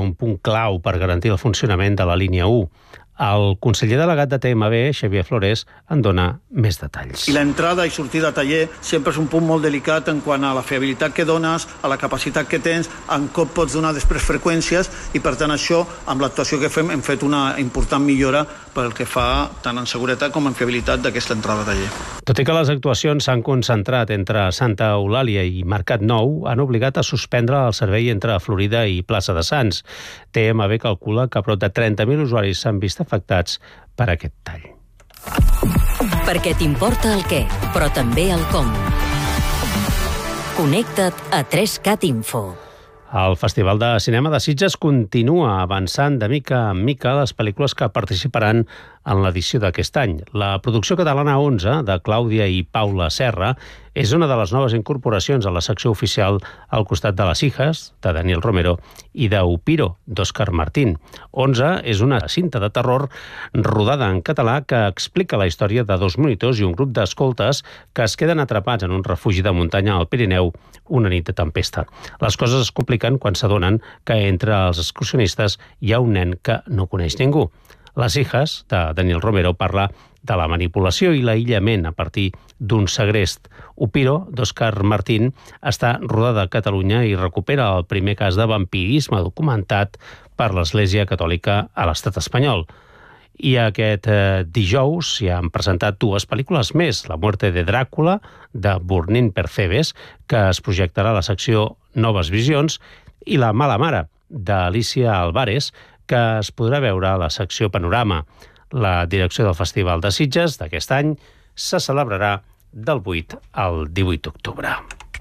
un punt clau per garantir el funcionament de la línia 1. El conseller delegat de TMB, Xavier Flores, en dona més detalls. I l'entrada i sortida a taller sempre és un punt molt delicat en quant a la fiabilitat que dones, a la capacitat que tens, en com pots donar després freqüències, i per tant això, amb l'actuació que fem, hem fet una important millora pel que fa tant en seguretat com en fiabilitat d'aquesta entrada a taller. Tot i que les actuacions s'han concentrat entre Santa Eulàlia i Mercat Nou, han obligat a suspendre el servei entre Florida i Plaça de Sants. TMB calcula que prop de 30.000 usuaris s'han vist afectats per aquest tall. Perquè t'importa el què, però també el com. Connecta't a 3CAT Info. El Festival de Cinema de Sitges continua avançant de mica en mica les pel·lícules que participaran en l'edició d'aquest any. La producció catalana 11, de Clàudia i Paula Serra, és una de les noves incorporacions a la secció oficial al costat de Les Hijas, de Daniel Romero, i de Upiro, d'Òscar Martín. 11 és una cinta de terror rodada en català que explica la història de dos monitors i un grup d'escoltes que es queden atrapats en un refugi de muntanya al Pirineu una nit de tempesta. Les coses es compliquen quan s'adonen que entre els excursionistes hi ha un nen que no coneix ningú. Les Hijas, de Daniel Romero, parla de la manipulació i l'aïllament a partir d'un segrest. Upiro, d'Òscar Martín, està rodada a Catalunya i recupera el primer cas de vampirisme documentat per l'Església Catòlica a l'estat espanyol. I aquest dijous s'hi han presentat dues pel·lícules més, La muerte de Dràcula, de Burnín Percebes, que es projectarà a la secció Noves Visions, i La mala mare, d'Alicia Álvarez, que es podrà veure a la secció Panorama. La direcció del Festival de Sitges d'aquest any se celebrarà del 8 al 18 d'octubre.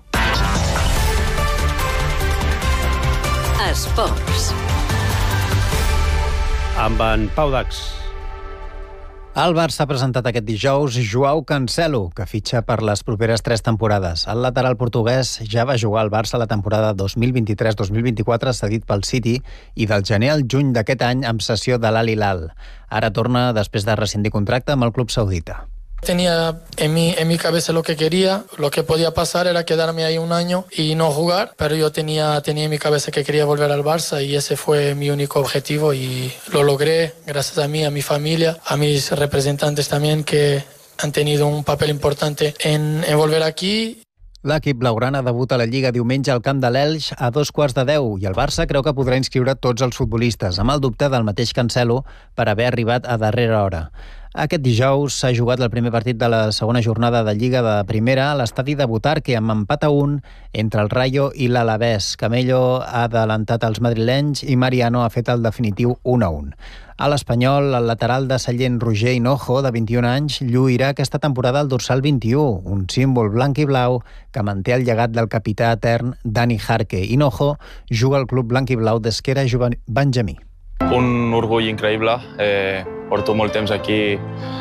Esports. Amb en Pau Dax. El Barça ha presentat aquest dijous Joao Cancelo, que fitxa per les properes 3 temporades. El lateral portuguès ja va jugar al Barça la temporada 2023-2024 cedit pel City i del gener al juny d'aquest any amb cessió de l'Al Hilal. Ara torna després de rescindir contracte amb el club saudita. Tenía en mi cabeza lo que quería, lo que podía pasar era quedarme ahí un año y no jugar, pero yo tenía en mi cabeza que quería volver al Barça y ese fue mi único objetivo y lo logré gracias a mí, a mi familia, a mis representantes también que han tenido un papel importante en volver aquí. L'equip blaugrana debuta a la Lliga diumenge al camp de l'Elx a 2:15 i el Barça creu que podrà inscriure tots els futbolistes, amb el dubte del mateix Cancelo per haver arribat a darrera hora. Aquest dijous s'ha jugat el primer partit de la segona jornada de Lliga de Primera a l'estadi de Butarque amb empat a 1 entre el Rayo i l'Alavés. Camello ha adelantat els madrilenys i Mariano ha fet el definitiu 1-1. A l'Espanyol, el lateral de Sallent Roger Hinojo, de 21 anys, lluirà aquesta temporada al dorsal 21, un símbol blanc i blau que manté el llegat del capità etern Dani Jarque. Hinojo juga al club blanc i blau d'Esquerra Benjamí. Un orgull increïble. Porto molt temps aquí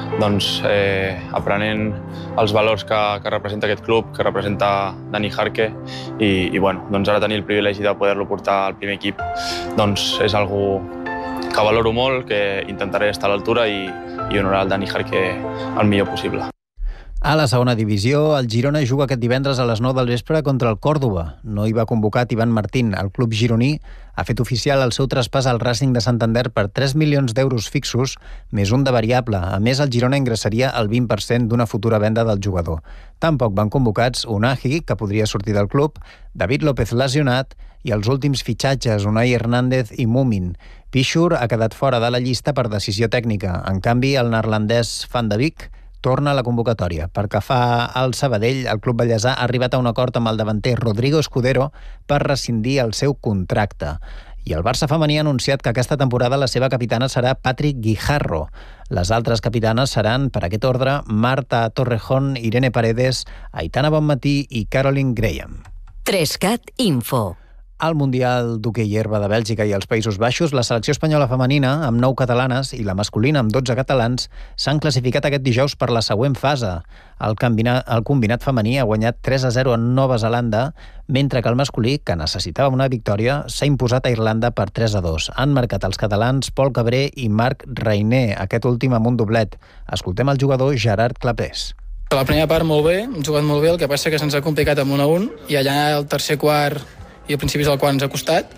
aprenent els valors que representa aquest club, que representa Dani Jarque i ara tenir el privilegi de poder-lo portar al primer equip és algo que valoro molt, que intentaré estar a l'altura i honorar el Dani Jarque el millor possible. A la segona divisió, el Girona juga aquest divendres a les 9 del vespre contra el Còrdova. No hi va convocat Ivan Martín. El club gironí ha fet oficial el seu traspàs al Racing de Santander per 3 milions d'euros fixos, més un de variable. A més, el Girona ingressaria el 20% d'una futura venda del jugador. Tampoc van convocats Unai, que podria sortir del club, David López lesionat i els últims fitxatges, Unai Hernández i Mumin. Pichur ha quedat fora de la llista per decisió tècnica. En canvi, el neerlandès Van de Beek torna a la convocatòria. Per que fa al Sabadell, el club ballesà ha arribat a un acord amb el davanter Rodrigo Escudero per rescindir el seu contracte. I el Barça femení ha anunciat que aquesta temporada la seva capitana serà Patrick Guijarro. Les altres capitanes seran, per aquest ordre, Marta Torrejón, Irene Paredes, Aitana Bonmatí i Caroline Graham. 3CAT Info. Al Mundial d'hoquei herba de Bèlgica i els Països Baixos, la selecció espanyola femenina, amb 9 catalanes, i la masculina, amb 12 catalans, s'han classificat aquest dijous per la següent fase. El combinat femení ha guanyat 3-0 en Nova Zelanda, mentre que el masculí, que necessitava una victòria, s'ha imposat a Irlanda per 3-2. Han marcat els catalans Pol Cabré i Marc Reiner, aquest últim amb un doblet. Escoltem el jugador Gerard Clapés. La primera part molt bé, hem jugat molt bé, el que passa que se'ns ha complicat amb 1-1 i allà el tercer quart i al principi és el quart ens ha costat,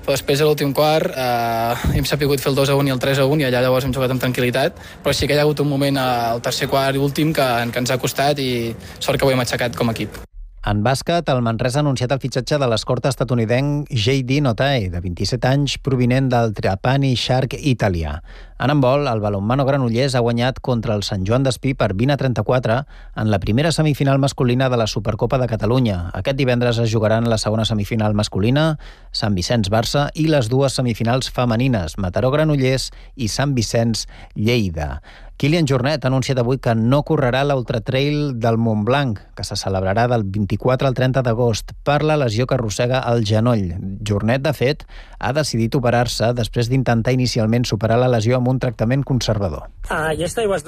però després a l'últim quart hem sapigut fer el 2-1 i el 3-1 i allà llavors hem jugat amb tranquil·litat, però sí que hi ha hagut un moment al tercer quart i últim que ens ha costat i sort que ho hem aixecat com a equip. En bàsquet, el Manresa ha anunciat el fitxatge de l'escorta estatunidenc J.D. Notae, de 27 anys, provinent del Trapani Shark italià. En handbol, el balonmano Granollers ha guanyat contra el Sant Joan d'Espí per 20-34 en la primera semifinal masculina de la Supercopa de Catalunya. Aquest divendres es jugaran la segona semifinal masculina, Sant Vicenç-Barça, i les dues semifinals femenines, Mataró-Granollers i Sant Vicenç-Lleida. Kilian Jornet ha anunciat avui que no correrà l'Ultratrail del Montblanc, que se celebrarà del 24 al 30 d'agost per la lesió que arrossega al genoll. Jornet, de fet, ha decidit operar-se després d'intentar inicialment superar la lesió amb un tractament conservador. Ahir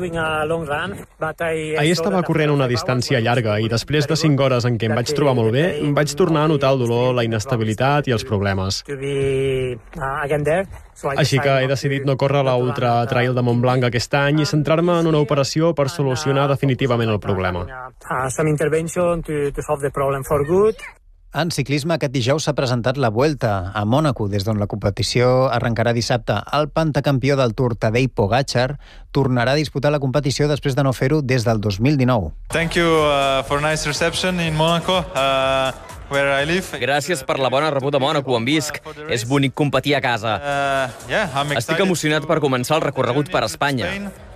estava corrent una distància llarga i després de 5 hores en què em vaig trobar molt bé, vaig tornar a notar el dolor, la inestabilitat i els problemes. Així que he decidit no córrer l'Ultra Trail de Montblanc aquest any i centrar-me en una operació per solucionar definitivament el problema. En ciclisme, aquest dijous s'ha presentat la Vuelta a Mònaco, des d'on la competició arrencarà dissabte. El pentacampió del Tour, Tadej Pogačar, tornarà a disputar la competició després de no fer-ho des del 2019. Thank you for a nice reception in Monaco. Gràcies per la bona rebuda a Mònaco, on visc. És bonic competir a casa. Estic emocionat per començar el recorregut per Espanya.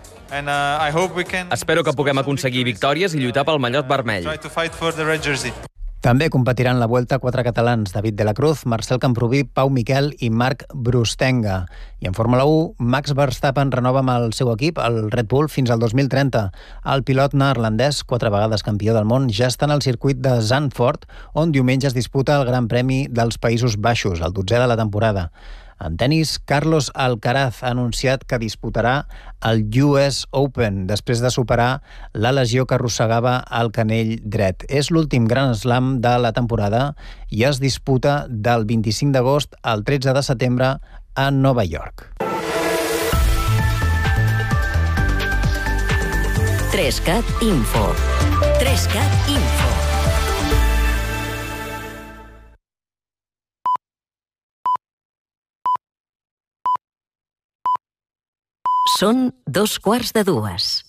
Espero que puguem aconseguir victòries i lluitar pel mallot vermell. També competiran la Vuelta 4 catalans, David de la Cruz, Marcel Camprubí, Pau Miquel i Marc Brustenga. I en Fórmula 1, Max Verstappen renova amb el seu equip, el Red Bull, fins al 2030. El pilot neerlandès, 4 vegades campió del món, ja està en el circuit de Zandvoort, on diumenge es disputa el Gran Premi dels Països Baixos, el 12è de la temporada. En tenis, Carlos Alcaraz ha anunciat que disputarà el US Open després de superar la lesió que arrossegava al canell dret. És l'últim Grand Slam de la temporada i es disputa del 25 d'agost al 13 de setembre a Nova York. 3CAT Info. 3CAT Info. Són 2:15.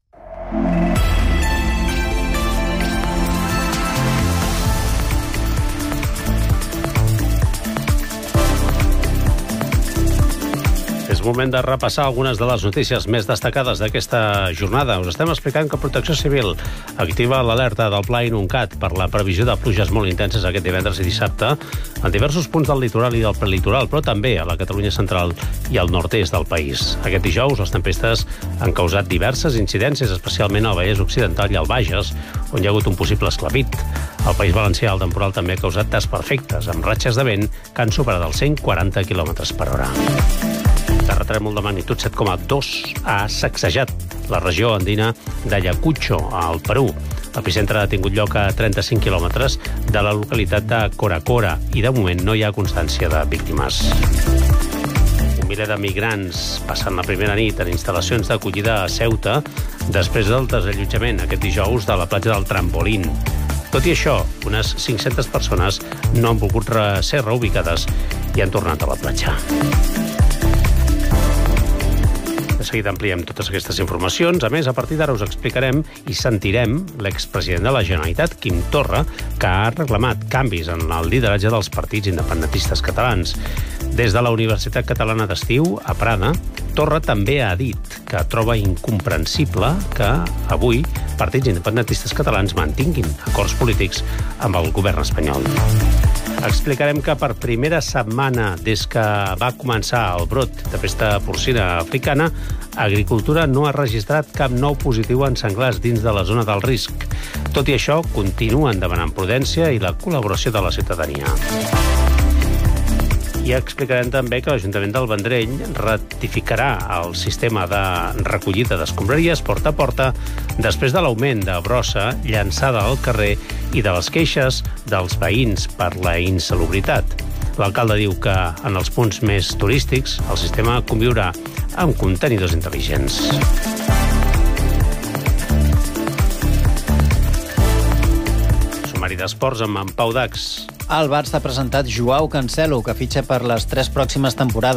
És moment de repassar algunes de les notícies més destacades d'aquesta jornada. Us estem explicant que Protecció Civil activa l'alerta del Pla Inuncat per la previsió de pluges molt intenses aquest divendres i dissabte en diversos punts del litoral i del prelitoral, però també a la Catalunya central i al nord-est del país. Aquest dijous, les tempestes han causat diverses incidències, especialment al Vallès Occidental i al Bages, on hi ha hagut un possible esclavit. Al País Valencià, el temporal també ha causat desperfectes, amb ratxes de vent que han superat els 140 km per hora. Terratrèmol de magnitud 7,2 ha sacsejat la regió andina d'Ayacucho, al Perú. L'epicentre ha tingut lloc a 35 quilòmetres de la localitat de Coracora i de moment no hi ha constància de víctimes. Un miler de migrants passen la primera nit en instal·lacions d'acollida a Ceuta després del desallotjament aquest dijous de la platja del Trampolín. Tot i això, unes 500 persones no han volgut ser reubicades i han tornat a la platja. De seguida ampliem totes aquestes informacions. A més, a partir d'ara us explicarem i sentirem l'expresident de la Generalitat, Quim Torra, que ha reclamat canvis en el lideratge dels partits independentistes catalans. Des de la Universitat Catalana d'Estiu, a Prada, Torra també ha dit que troba incomprensible que avui partits independentistes catalans mantinguin acords polítics amb el govern espanyol. Explicarem que per primera setmana des que va començar el brot de pesta porcina africana, Agricultura no ha registrat cap nou positiu en senglars dins de la zona del risc. Tot i això, continuen demanant prudència i la col·laboració de la ciutadania. I explicarem també que l'Ajuntament del Vendrell ratificarà el sistema de recollida d'escombraries porta a porta després de l'augment de brossa llançada al carrer i de les queixes dels veïns per la insalubritat. L'alcalde diu que en els punts més turístics el sistema conviurà amb contenidors intel·ligents. Sumari d'esports amb en Pau Dax. El Barça ha presentat Joao Cancelo, que fitxa per les 3 pròximes temporades.